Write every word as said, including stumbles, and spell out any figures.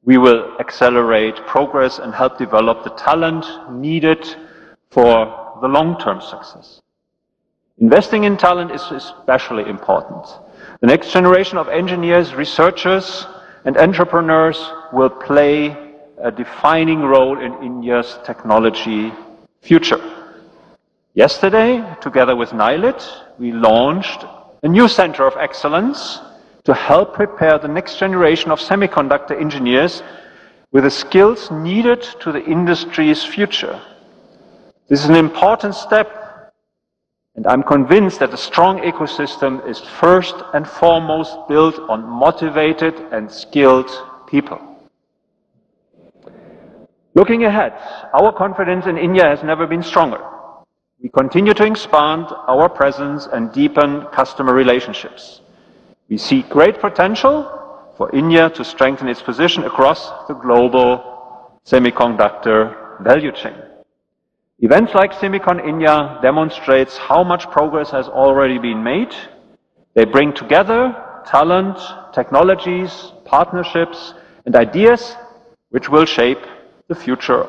We will accelerate progress and help develop the talent needed for the long-term success. Investing in talent is especially important. The next generation of engineers, researchers, and entrepreneurs will play a defining role in India's technology future. Yesterday, together with NILIT, we launched a new Center of Excellence to help prepare the next generation of semiconductor engineers with the skills needed to the industry's future. This is an important step, and I'm convinced that a strong ecosystem is first and foremost built on motivated and skilled people. Looking ahead, our confidence in India has never been stronger. We continue to expand our presence and deepen customer relationships. We see great potential for India to strengthen its position across the global semiconductor value chain. Events like SEMICON India demonstrates how much progress has already been made. They bring together talent, technologies, partnerships, and ideas which will shape the future